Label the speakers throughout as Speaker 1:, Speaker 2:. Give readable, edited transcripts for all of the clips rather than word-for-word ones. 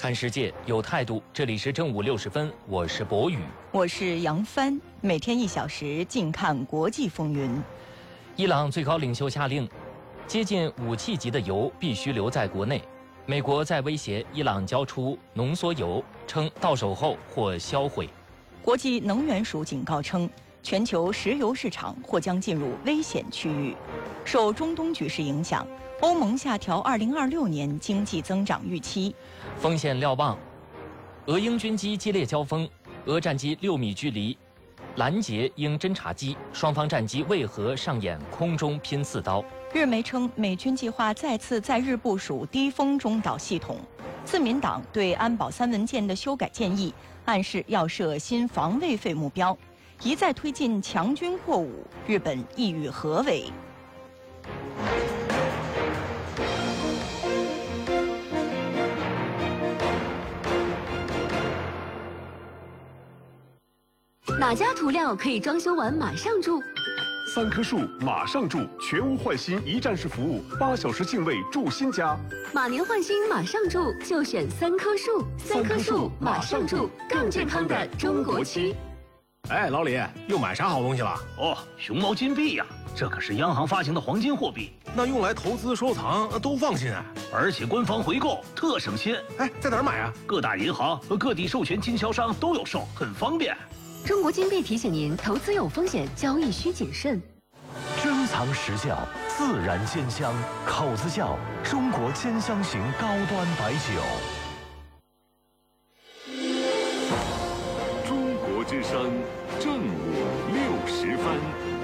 Speaker 1: 看世界有态度，这里是正午60分，我是博宇，
Speaker 2: 我是杨帆，每天1小时，静看国际风云。
Speaker 1: 伊朗最高领袖下令，接近武器级的油必须留在国内。美国在威胁伊朗交出浓缩铀，称到手后或销毁。
Speaker 2: 国际能源署警告称，全球石油市场或将进入危险区域。受中东局势影响，欧盟下调2026年经济增长预期。
Speaker 1: 风险瞭望，俄英军机激烈交锋，俄战机6米距离拦截英侦察机，双方战机为何上演空中拼刺刀？
Speaker 2: 日媒称，美军计划再次在日部署低风中导系统。自民党对安保3文件的修改建议，暗示要设新防卫费目标，一再推进强军扩武，日本意欲何为？
Speaker 3: 哪家涂料可以装修完马上住
Speaker 4: ？3棵树马上住，全屋换新一站式服务，8小时净位住新家。
Speaker 3: 马年换新马上住，就选3棵树。3棵树马上住，更健康的中国区。
Speaker 5: 哎，老李，又买啥好东西了？
Speaker 6: 哦，熊猫金币呀，这可是央行发行的黄金货币，
Speaker 5: 那用来投资收藏都放心啊，
Speaker 6: 而且官方回购特省心。
Speaker 5: 哎，在哪儿买啊？
Speaker 6: 各大银行和各地授权经销商都有售，很方便。
Speaker 3: 中国金币提醒您，投资有风险，交易需谨慎。
Speaker 7: 珍藏实窖，自然鲜香，口子窖，中国兼香型高端白酒。
Speaker 4: 中国之声，正午60分。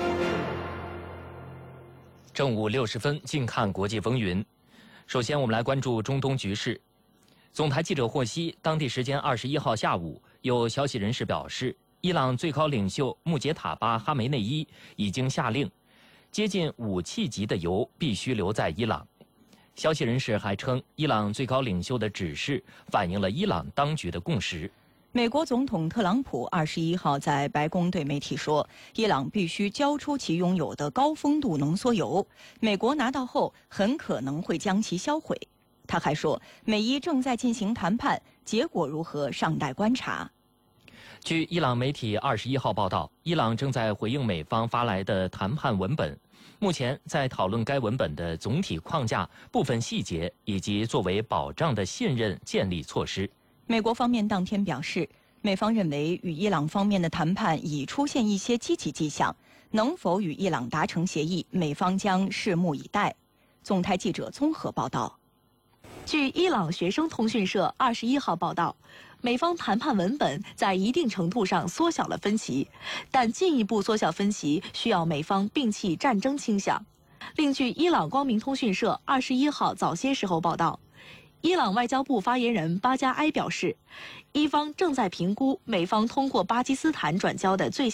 Speaker 1: 正午60分，静看国际风云。首先，我们来关注中东局势。总台记者获悉，当地时间21号下午，有消息人士表示，伊朗最高领袖穆杰塔巴·哈梅内伊已经下令，接近武器级的油必须留在伊朗。消息人士还称，伊朗最高领袖的指示反映了伊朗当局的共识。
Speaker 2: 美国总统特朗普21号在白宫对媒体说，伊朗必须交出其拥有的高丰度浓缩铀，美国拿到后很可能会将其销毁。他还说，美伊正在进行谈判，结果如何尚待观察。
Speaker 1: 据伊朗媒体21号报道，伊朗正在回应美方发来的谈判文本，目前在讨论该文本的总体框架、部分细节以及作为保障的信任建立措施。
Speaker 2: 美国方面当天表示，美方认为与伊朗方面的谈判已出现一些积极迹象，能否与伊朗达成协议，美方将拭目以待。总台记者综合报道。
Speaker 8: 据伊朗学生通讯社21号报道，美方谈判文本在一定程度上缩小了分歧，但进一步缩小分歧需要美方摒弃战争倾向。另据伊朗光明通讯社21号早些时候报道，伊朗外交部发言人巴加埃表示，伊方正在评估美方通过巴基斯坦转交的最